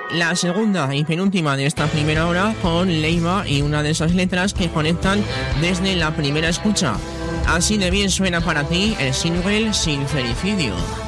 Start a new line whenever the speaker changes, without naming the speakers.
la segunda y penúltima de esta primera hora con Leiva y una de esas letras que conectan desde la primera escucha. Así de bien suena para ti el single Sincericidio.